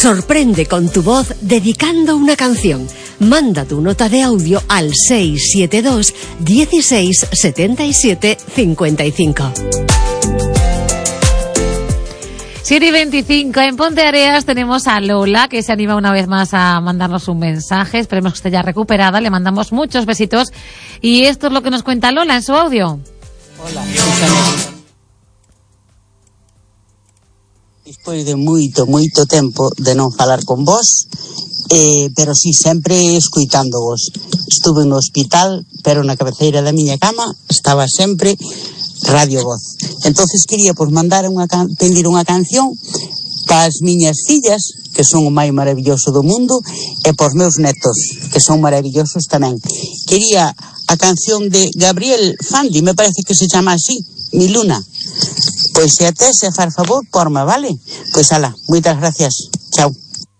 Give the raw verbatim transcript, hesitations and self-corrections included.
Sorprende con tu voz dedicando una canción. Manda tu nota de audio al seis siete dos, dieciséis, setenta y siete, cincuenta y cinco. siete y veinticinco, en Ponteareas tenemos a Lola, que se anima una vez más a mandarnos un mensaje. Esperemos que esté ya recuperada. Le mandamos muchos besitos. Y esto es lo que nos cuenta Lola en su audio. Hola, despois de moito, moito tempo de non falar con vos, eh, pero sí, sempre escuitando vos. Estuve no hospital, pero na cabeceira da miña cama estaba sempre Radio Voz. Entonces quería pues mandar unha can- pedir unha canción para as miñas fillas, que son o máis maravilloso do mundo, e para os meus netos, que son maravillosos tamén. Quería a canción de Gabriel Fandi, me parece que se chama así, Mi Luna. Pois se até se far favor, porma, vale? Pois ala, moitas gracias. Chao.